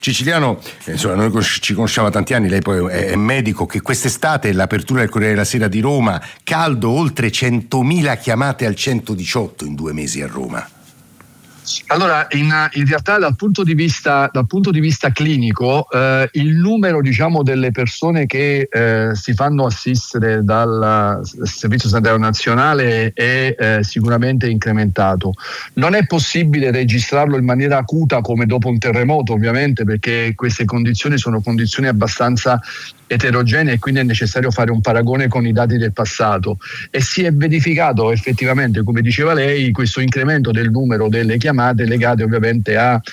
Ciciliano, insomma, noi ci conosciamo da tanti anni, lei poi è medico, che quest'estate l'apertura del Corriere della Sera di Roma, caldo, oltre 100.000 chiamate al 118 in 2 mesi a Roma. Allora, in realtà dal punto di vista clinico, il numero, diciamo, delle persone che si fanno assistere dal Servizio Sanitario Nazionale è sicuramente incrementato. Non è possibile registrarlo in maniera acuta come dopo un terremoto, ovviamente, perché queste condizioni sono condizioni abbastanza eterogenee e quindi è necessario fare un paragone con i dati del passato, e si è verificato effettivamente, come diceva lei, questo incremento del numero delle chiamate legate ovviamente a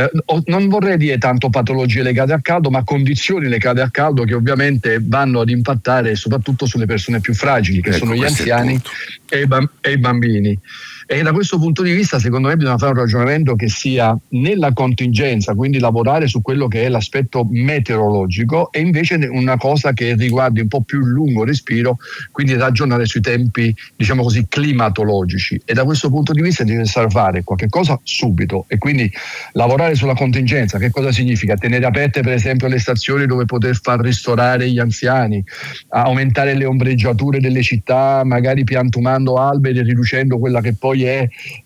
non vorrei dire tanto patologie legate al caldo, ma condizioni legate al caldo che ovviamente vanno ad impattare soprattutto sulle persone più fragili, che sono gli anziani e i bambini. E da questo punto di vista, secondo me, bisogna fare un ragionamento che sia nella contingenza, quindi lavorare su quello che è l'aspetto meteorologico, e invece una cosa che riguardi un po' più lungo respiro, quindi ragionare sui tempi, diciamo così, climatologici. E da questo punto di vista è necessario fare qualche cosa subito, e quindi lavorare sulla contingenza. Che cosa significa? Tenere aperte per esempio le stazioni dove poter far ristorare gli anziani, aumentare le ombreggiature delle città, magari piantumando alberi e riducendo quella che poi è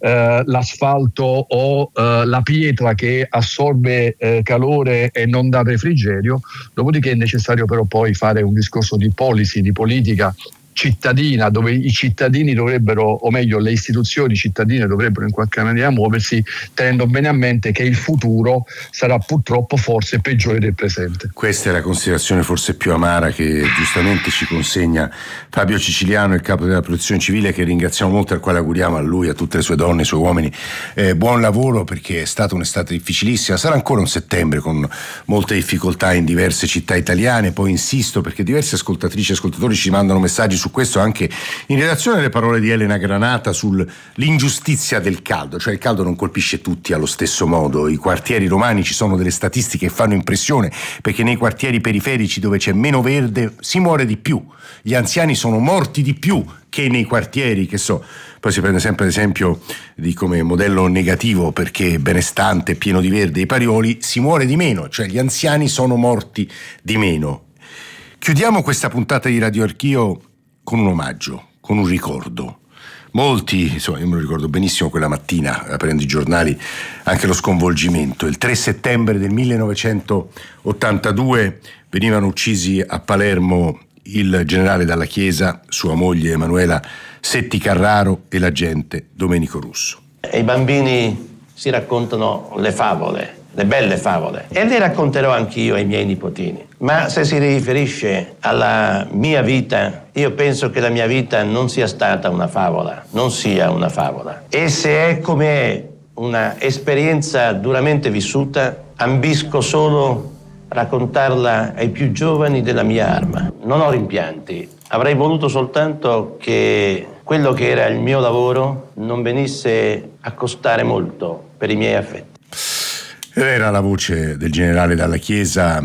l'asfalto o la pietra che assorbe calore e non dà refrigerio. Dopodiché è necessario però poi fare un discorso di policy, di politica cittadina, dove i cittadini dovrebbero, o meglio le istituzioni cittadine dovrebbero in qualche maniera muoversi, tenendo bene a mente che il futuro sarà purtroppo forse peggiore del presente. Questa è la considerazione forse più amara che giustamente ci consegna Fabio Ciciliano, il capo della Protezione Civile, che ringraziamo molto, al quale auguriamo, a lui, a tutte le sue donne, ai suoi uomini, buon lavoro, perché è stata un'estate difficilissima. Sarà ancora un settembre con molte difficoltà in diverse città italiane. Poi insisto, perché diverse ascoltatrici e ascoltatori ci mandano messaggi su questo, anche in relazione alle parole di Elena Granata sull'ingiustizia del caldo. Cioè, il caldo non colpisce tutti allo stesso modo. I quartieri romani, ci sono delle statistiche che fanno impressione, perché nei quartieri periferici dove c'è meno verde si muore di più, gli anziani sono morti di più che nei quartieri, che so, poi si prende sempre l'esempio di come modello negativo, perché benestante, pieno di verde, i Parioli, si muore di meno, cioè gli anziani sono morti di meno. Chiudiamo questa puntata di Radio Archio con un omaggio, con un ricordo. Molti, insomma, io me lo ricordo benissimo quella mattina, aprendo i giornali, anche lo sconvolgimento. Il 3 settembre del 1982 venivano uccisi a Palermo il generale Dalla Chiesa, sua moglie Emanuela Setti Carraro e l'agente Domenico Russo. I bambini si raccontano le favole, le belle favole, e le racconterò anch'io ai miei nipotini. Ma se si riferisce alla mia vita, io penso che la mia vita non sia stata una favola, non sia una favola. E se è come è una esperienza duramente vissuta, ambisco solo raccontarla ai più giovani della mia arma. Non ho rimpianti, avrei voluto soltanto che quello che era il mio lavoro non venisse a costare molto per i miei affetti. Era la voce del generale Dalla Chiesa,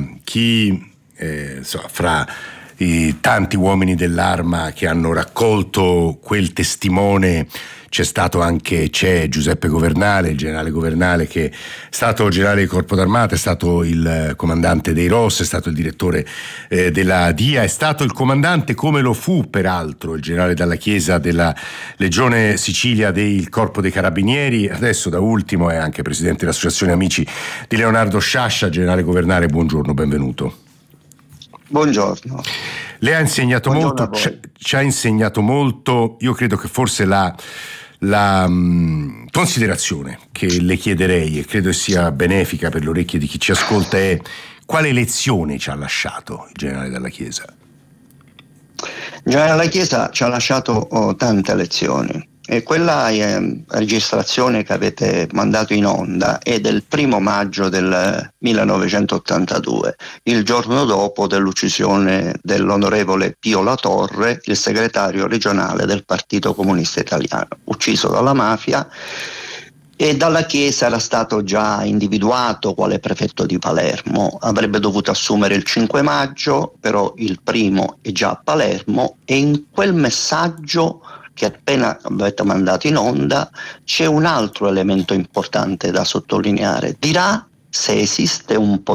fra i tanti uomini dell'Arma che hanno raccolto quel testimone c'è Giuseppe Governale, il generale Governale, che è stato generale del Corpo d'Armata, è stato il comandante dei ROS, è stato il direttore della DIA, è stato il comandante, come lo fu peraltro il generale Dalla Chiesa, della Legione Sicilia del Corpo dei Carabinieri. Adesso da ultimo è anche presidente dell'Associazione Amici di Leonardo Sciascia. Generale Governale, buongiorno, benvenuto. Buongiorno. Lei ha insegnato molto, ci ha insegnato molto. Io credo che forse la considerazione che le chiederei, e credo sia benefica per le orecchie di chi ci ascolta, è: quale lezione ci ha lasciato il generale Dalla Chiesa? Il generale Dalla Chiesa ci ha lasciato tante lezioni. E quella registrazione che avete mandato in onda è del 1 maggio del 1982, il giorno dopo dell'uccisione dell'onorevole Pio La Torre, il segretario regionale del Partito Comunista Italiano, ucciso dalla mafia. E Dalla Chiesa era stato già individuato quale prefetto di Palermo, avrebbe dovuto assumere il 5 maggio, però il 1° è già a Palermo, e in quel messaggio che appena avete mandato in onda c'è un altro elemento importante da sottolineare. Dirà se esiste un